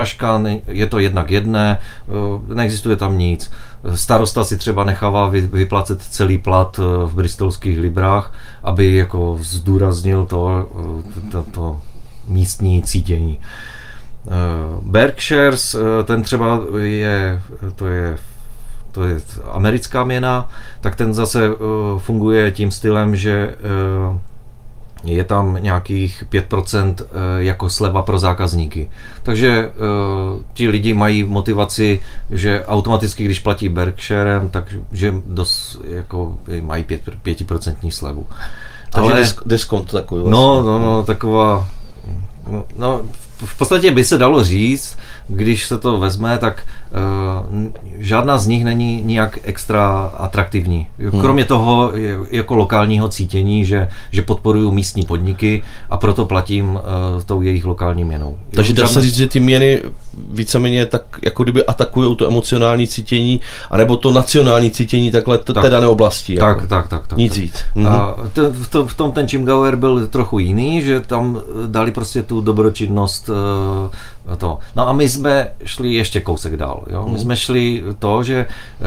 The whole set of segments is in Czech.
Aška, je to jednak jedné, neexistuje tam nic. Starosta si třeba nechává vyplácet celý plat v bristolských librách, aby jako zdůraznil to místní cítění. Berkshires, ten třeba to je americká měna, tak ten zase funguje tím stylem, že je tam nějakých 5% jako sleva pro zákazníky. Takže ti lidi mají motivaci, že automaticky, když platí Berkshirem, takže jako mají 5% slevu. Takže diskont takový. Vlastně. No, taková. No, v podstatě by se dalo říct, když se to vezme, tak žádná z nich není nijak extra atraktivní. Kromě toho jako lokálního cítění, že podporuju místní podniky a proto platím tou jejich lokální měnou. Takže dá se říct, že ty měny víceméně tak jako kdyby atakujou to emocionální cítění, anebo to nacionální cítění takhle té dané oblasti. Tak. Nic víc. A v tom ten Chimgauer byl trochu jiný, že tam dali prostě tu dobročinnost to. No a my jsme šli ještě kousek dál. Jo? My jsme šli to, že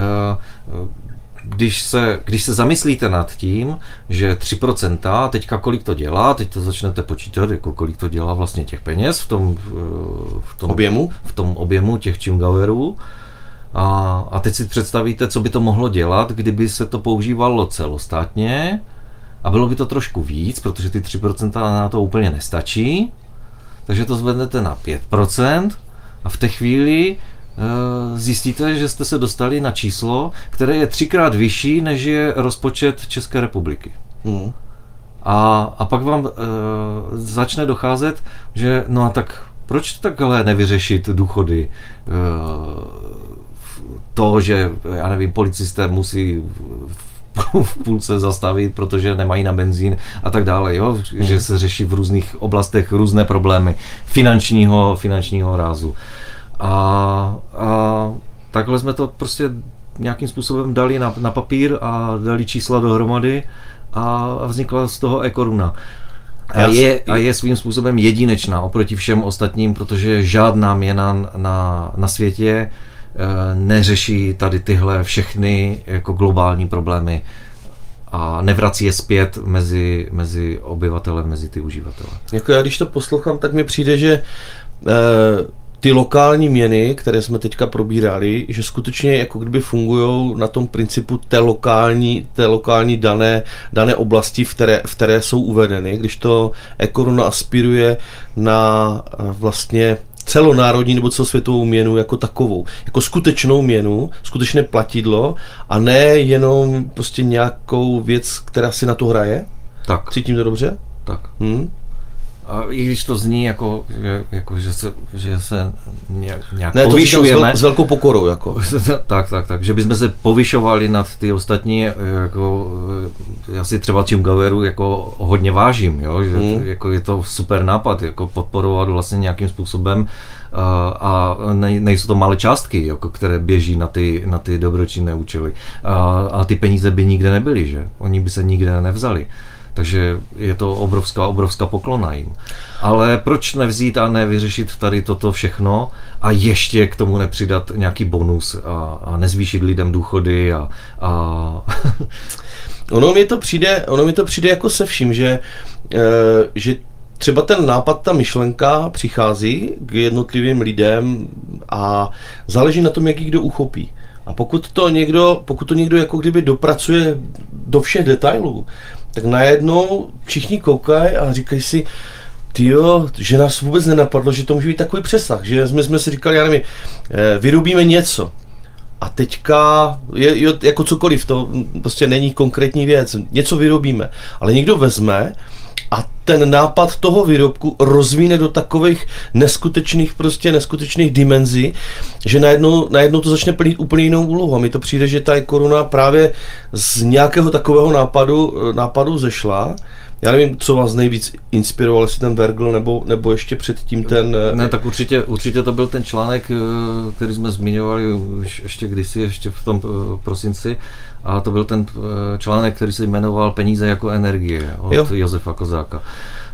když se zamyslíte nad tím, že 3%, teďka kolik to dělá, teď to začnete počítat, jako kolik to dělá vlastně těch peněz v tom objemu těch Chimgauerů. A teď si představíte, co by to mohlo dělat, kdyby se to používalo celostátně a bylo by to trošku víc, protože ty 3% na to úplně nestačí. Takže to zvednete na 5% a v té chvíli zjistíte, že jste se dostali na číslo, které je 3x vyšší, než je rozpočet České republiky. A pak vám začne docházet, že no a tak proč takhle nevyřešit důchody? To, že já nevím, policisté musí v půlce zastavit, protože nemají na benzín a tak dále, jo? Že se řeší v různých oblastech různé problémy finančního rázu. A takhle jsme to prostě nějakým způsobem dali na papír a dali čísla dohromady a vznikla z toho e-koruna. A je svým způsobem jedinečná oproti všem ostatním, protože žádná měna na světě neřeší tady tyhle všechny jako globální problémy a nevrací je zpět mezi obyvatele, mezi ty uživatele. Jako já když to poslouchám, tak mi přijde, že ty lokální měny, které jsme teďka probírali, že skutečně jako kdyby fungují na tom principu té lokální dané oblasti, v které jsou uvedeny, když to e-koruna aspiruje na vlastně celonárodní nebo celosvětovou měnu jako takovou, jako skutečnou měnu, skutečné platidlo a ne jenom prostě nějakou věc, která si na to hraje? Tak. Cítím to dobře? Tak. A i když to zní že se nějak povyšujeme. S velkou pokorou. Jako. tak, že bychom se povyšovali nad ty ostatní, jako já si třeba Chimgaueru jako hodně vážím, jo? Že jako je to super nápad, jako podporovat vlastně nějakým způsobem a nejsou to malé částky, jako, které běží na ty dobročinné účely a ty peníze by nikde nebyly, že? Oni by se nikde nevzali. Takže je to obrovská poklona jim. Ale proč nevzít a nevyřešit tady toto všechno a ještě k tomu nepřidat nějaký bonus a nezvýšit lidem důchody a... Ono mi to přijde jako se vším, že třeba ten nápad, ta myšlenka přichází k jednotlivým lidem a záleží na tom, jak ji kdo uchopí. A pokud to někdo jako kdyby dopracuje do všech detailů, tak najednou všichni koukají a říkají si, tyjo, že nás vůbec nenapadlo, že to může být takový přesah, že jsme si říkali, já nevím, vyrobíme něco a teďka, jako cokoliv, to prostě není konkrétní věc, něco vyrobíme, ale někdo vezme a ten nápad toho výrobku rozvíne do takových neskutečných dimenzí, že najednou to začne plnit úplně jinou úlohu. A mi to přijde, že ta koruna právě z nějakého takového nápadu zešla. Já nevím, co vás nejvíc inspiroval, jestli ten Vergl nebo ještě předtím ten... Ne, tak určitě to byl ten článek, který jsme zmiňovali ještě kdysi, v tom prosinci. A to byl ten článek, který se jmenoval Peníze jako energie od Josefa Kozáka.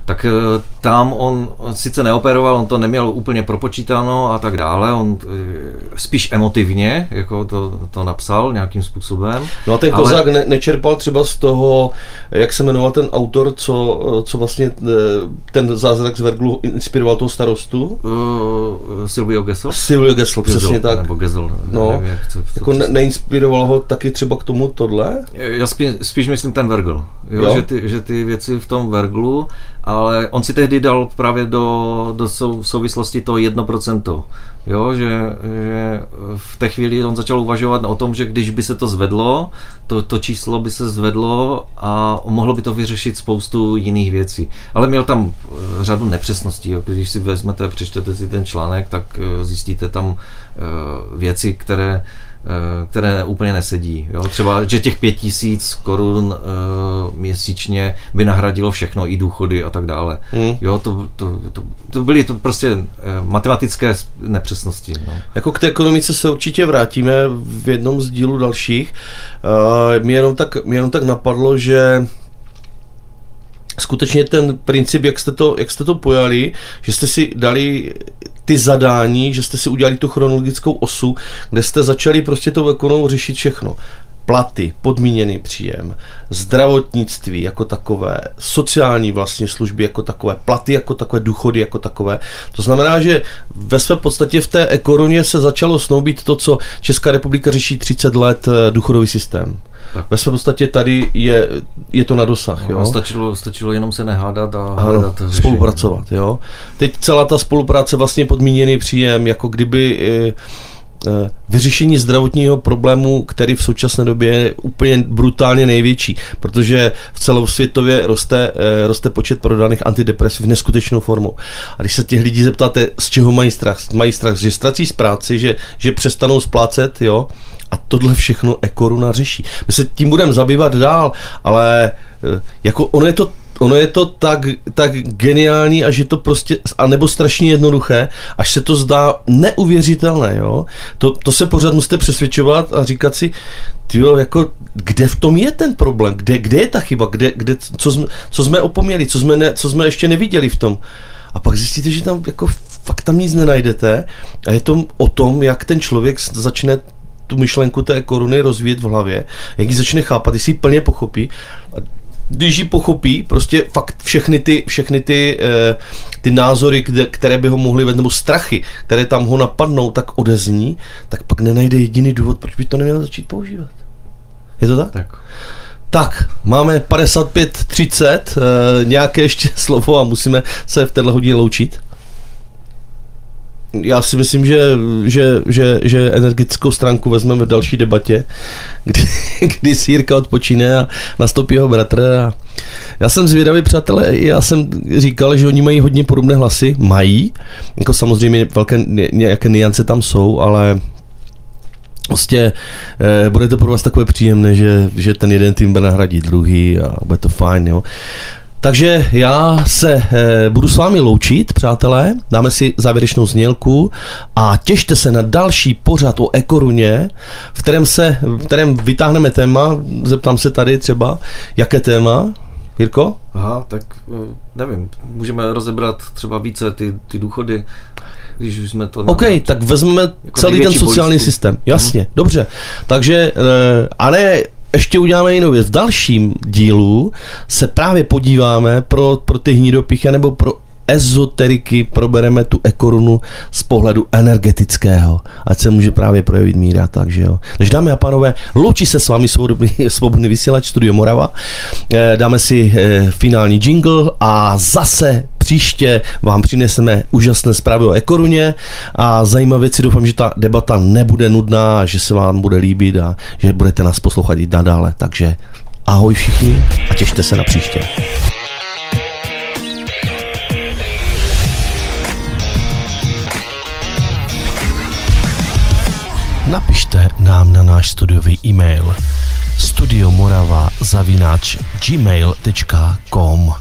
tak tam on sice neoperoval, on to neměl úplně propočítáno a tak dále, on spíš emotivně jako to napsal nějakým způsobem. No a ten Kozák nečerpal třeba z toho, jak se jmenoval ten autor, co vlastně ten zázrak z Verglu inspiroval toho starostu? Silvio Gesell? Silvio Gesell, přesně tak. Nebo Gesell, no, nevím, jak jako neinspiroval ho taky třeba k tomu tohle? Já spíš myslím ten Vergl, že ty věci v tom Verglu, ale on si tehdy dal právě do souvislosti to 1%, jo, že v té chvíli on začal uvažovat o tom, že když by se to zvedlo, to číslo by se zvedlo a mohlo by to vyřešit spoustu jiných věcí. Ale měl tam řadu nepřesností, jo. Když si vezmete, přečtete si ten článek, tak zjistíte tam věci, které úplně nesedí. Jo? Třeba, že těch 5 000 korun měsíčně by nahradilo všechno, i důchody a tak dále. Jo, to byly to prostě matematické nepřesnosti. No. Jako k té ekonomice se určitě vrátíme v jednom z dílů dalších. Mě jenom tak napadlo, že skutečně ten princip, jak jste to pojali, že jste si dali ty zadání, že jste si udělali tu chronologickou osu, kde jste začali prostě tou ekonomou řešit všechno. Platy, podmíněný příjem, zdravotnictví jako takové, sociální vlastně služby jako takové, platy jako takové, důchody jako takové. To znamená, že ve své podstatě v té ekoruně se začalo snoubit to, co Česká republika řeší 30 let, důchodový systém. Tak. Ve své podstatě tady je to na dosah. No, jo? Stačilo jenom se nehádat a hledat spolupracovat. Jo? Teď celá ta spolupráce vlastně podmíněný příjem, jako kdyby vyřešení zdravotního problému, který v současné době je úplně brutálně největší, protože v celosvětově roste počet prodaných antidepresiv neskutečnou formou. A když se těch lidí zeptáte, z čeho mají strach, že ztratí z práci, že přestanou splácet, jo, a tohle všechno eKoruna řeší. My se tím budeme zabývat dál, ale jako ono je to tak geniální, až je to prostě, anebo strašně jednoduché, až se to zdá neuvěřitelné, jo. To se pořád musíte přesvědčovat a říkat si, tyjo, jako, kde v tom je ten problém, kde je ta chyba, co jsme opomněli, co jsme ještě neviděli v tom. A pak zjistíte, že tam jako fakt tam nic nenajdete a je to o tom, jak ten člověk začne tu myšlenku té koruny rozvíjet v hlavě, jak ji začne chápat, jestli ji plně pochopí. Když ji pochopí, prostě fakt všechny ty názory, které by ho mohly vést, nebo strachy, které tam ho napadnou, tak odezní, tak pak nenajde jediný důvod, proč by to neměl začít používat. Je to tak? Tak, máme 55:30, nějaké ještě slovo a musíme se v téhle hodině loučit. Já si myslím, že energetickou stránku vezmeme v další debatě, kdy si Jirka odpočíne a nastoupí jeho bratr. A já jsem zvědavý, přátelé, já jsem říkal, že oni mají hodně podobné hlasy. Mají, jako samozřejmě nějaké niance tam jsou, ale prostě bude to pro vás takové příjemné, že ten jeden tým bude nahradit druhý a bude to fajn, jo. Takže já se budu s vámi loučit, přátelé, dáme si závěrečnou znělku a těšte se na další pořad o eKoruně, v kterém vytáhneme téma, zeptám se tady třeba, jaké téma, Jirko? Aha, tak nevím, můžeme rozebrat třeba více ty důchody, když už jsme to... OK, tak vezmeme jako celý ten sociální systém, jasně, dobře, takže, ale... Ještě uděláme jinou věc. V dalším dílu se právě podíváme pro ty hnidopichy nebo pro ezoteriky, probereme tu eKorunu z pohledu energetického. Ať se může právě projevit míra, takže jo. Takže dámy a pánové, loučí se s vámi svobodný vysílač Studio Morava. Dáme si finální jingle a zase příště vám přineseme úžasné zprávy o eKoruně a zajímavé věci. Doufám, že ta debata nebude nudná, že se vám bude líbit a že budete nás poslouchat i nadále. Takže ahoj všichni a těšte se na příště. Napište nám na náš studiový e-mail studiomorava@gmail.com.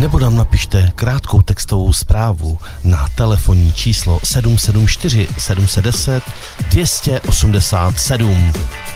nebo nám napište krátkou textovou zprávu na telefonní číslo 774 710 287.